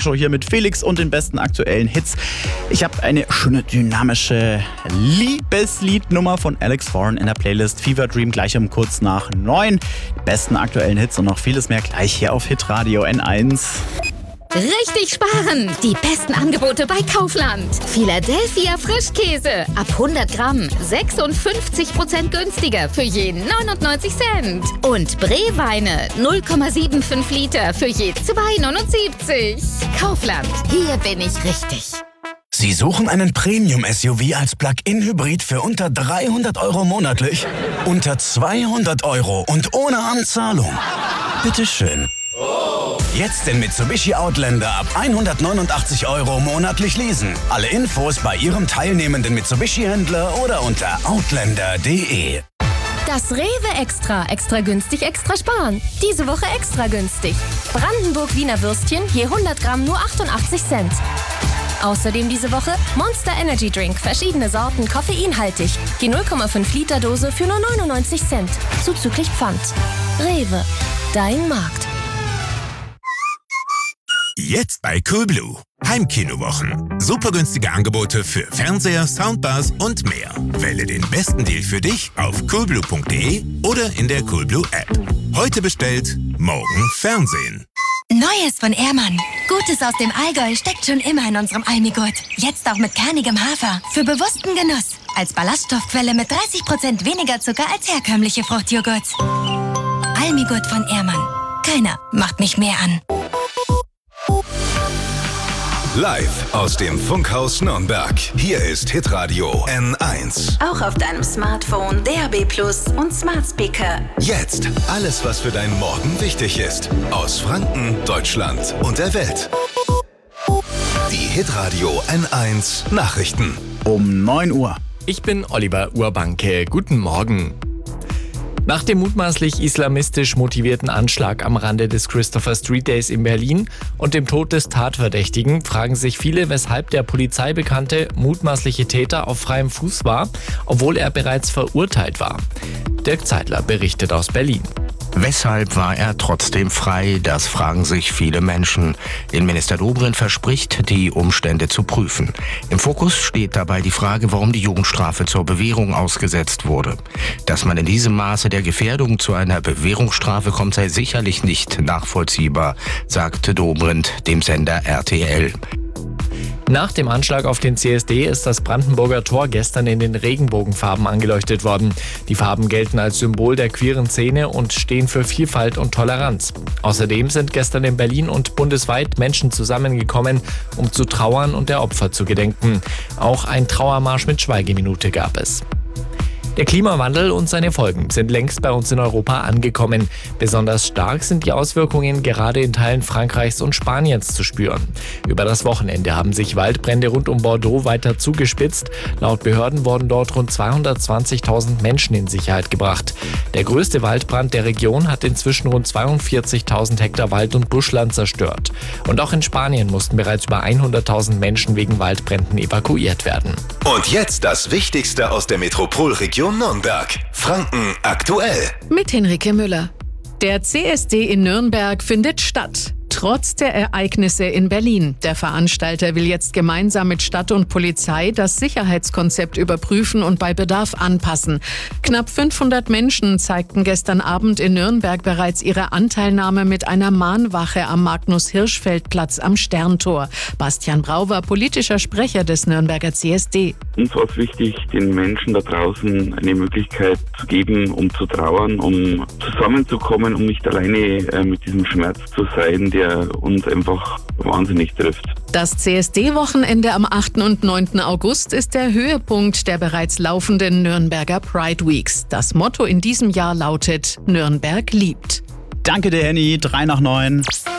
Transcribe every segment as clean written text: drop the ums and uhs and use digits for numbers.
Morgenshow hier mit Felix und den besten aktuellen Hits. Ich habe eine schöne, dynamische Liebesliednummer von Alex Warren in der Playlist Fever Dream gleich um kurz nach 9. Die besten aktuellen Hits und noch vieles mehr gleich hier auf Hitradio N1. Richtig sparen! Die besten Angebote bei Kaufland. Philadelphia Frischkäse. Ab 100 Gramm 56% günstiger für je 99 Cent. Und Bree-Weine 0,75 Liter für je 2,79. Kaufland. Hier bin ich richtig. Sie suchen einen Premium-SUV als Plug-in-Hybrid für unter 300 € monatlich? Unter 200 € und ohne Anzahlung? Bitteschön. Jetzt den Mitsubishi Outlander ab 189 € monatlich leasen. Alle Infos bei Ihrem teilnehmenden Mitsubishi-Händler oder unter outlander.de. Das Rewe Extra. Extra günstig, extra sparen. Diese Woche extra günstig. Brandenburg-Wiener Würstchen je 100 Gramm nur 88 Cent. Außerdem diese Woche Monster Energy Drink. Verschiedene Sorten, koffeinhaltig. Je 0,5 Liter Dose für nur 99 Cent. Zuzüglich Pfand. Rewe. Dein Markt. Jetzt bei Coolblue. Heimkinowochen. Super günstige Angebote für Fernseher, Soundbars und mehr. Wähle den besten Deal für dich auf coolblue.de oder in der Coolblue App. Heute bestellt, morgen Fernsehen. Neues von Ehrmann. Gutes aus dem Allgäu steckt schon immer in unserem Almigurt. Jetzt auch mit kernigem Hafer. Für bewussten Genuss. Als Ballaststoffquelle mit 30% weniger Zucker als herkömmliche Fruchtjoghurt. Almigurt von Ehrmann. Keiner macht mich mehr an. Live aus dem Funkhaus Nürnberg. Hier ist Hitradio N1. Auch auf deinem Smartphone, DAB+ und Smart Speaker. Jetzt alles, was für deinen Morgen wichtig ist. Aus Franken, Deutschland und der Welt. Die Hitradio N1 Nachrichten. Um 9 Uhr. Ich bin Oliver Urbanke. Guten Morgen. Nach dem mutmaßlich islamistisch motivierten Anschlag am Rande des Christopher Street Days in Berlin und dem Tod des Tatverdächtigen fragen sich viele, weshalb der Polizei bekannte mutmaßliche Täter auf freiem Fuß war, obwohl er bereits verurteilt war. Dirk Zeitler berichtet aus Berlin. Weshalb war er trotzdem frei? Das fragen sich viele Menschen. Innenminister Dobrindt verspricht, die Umstände zu prüfen. Im Fokus steht dabei die Frage, warum die Jugendstrafe zur Bewährung ausgesetzt wurde. Dass man in diesem Maße der Gefährdung zu einer Bewährungsstrafe kommt, sei sicherlich nicht nachvollziehbar, sagte Dobrindt dem Sender RTL. Nach dem Anschlag auf den CSD ist das Brandenburger Tor gestern in den Regenbogenfarben angeleuchtet worden. Die Farben gelten als Symbol der queeren Szene und stehen für Vielfalt und Toleranz. Außerdem sind gestern in Berlin und bundesweit Menschen zusammengekommen, um zu trauern und der Opfer zu gedenken. Auch ein Trauermarsch mit Schweigeminute gab es. Der Klimawandel und seine Folgen sind längst bei uns in Europa angekommen. Besonders stark sind die Auswirkungen gerade in Teilen Frankreichs und Spaniens zu spüren. Über das Wochenende haben sich Waldbrände rund um Bordeaux weiter zugespitzt. Laut Behörden wurden dort rund 220.000 Menschen in Sicherheit gebracht. Der größte Waldbrand der Region hat inzwischen rund 42.000 Hektar Wald- und Buschland zerstört. Und auch in Spanien mussten bereits über 100.000 Menschen wegen Waldbränden evakuiert werden. Und jetzt das Wichtigste aus der Metropolregion Nürnberg. Franken aktuell. Mit Henrike Müller. Der CSD in Nürnberg findet statt. Trotz der Ereignisse in Berlin. Der Veranstalter will jetzt gemeinsam mit Stadt und Polizei das Sicherheitskonzept überprüfen und bei Bedarf anpassen. Knapp 500 Menschen zeigten gestern Abend in Nürnberg bereits ihre Anteilnahme mit einer Mahnwache am Magnus-Hirschfeld-Platz am Sterntor. Bastian Brau war politischer Sprecher des Nürnberger CSD. Uns war es wichtig, den Menschen da draußen eine Möglichkeit zu geben, um zu trauern, um zusammenzukommen, um nicht alleine mit diesem Schmerz zu sein, der uns einfach wahnsinnig trifft. Das CSD-Wochenende am 8. und 9. August ist der Höhepunkt der bereits laufenden Nürnberger Pride Weeks. Das Motto in diesem Jahr lautet: Nürnberg liebt. Danke dir, Henny. 3 nach 9.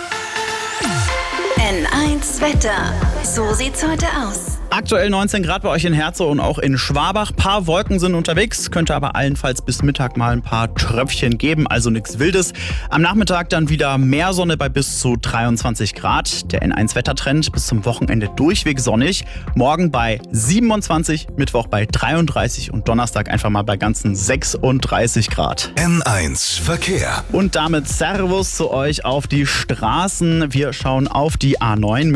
N1 Wetter. So sieht's heute aus. Aktuell 19 Grad bei euch in Herzog und auch in Schwabach. Paar Wolken sind unterwegs, könnte aber allenfalls bis Mittag mal ein paar Tröpfchen geben, also nichts Wildes. Am Nachmittag dann wieder mehr Sonne bei bis zu 23 Grad. Der N1-Wettertrend bis zum Wochenende durchweg sonnig. Morgen bei 27, Mittwoch bei 33 und Donnerstag einfach mal bei ganzen 36 Grad. N1 Verkehr. Und damit Servus zu euch auf die Straßen. Wir schauen auf die A9.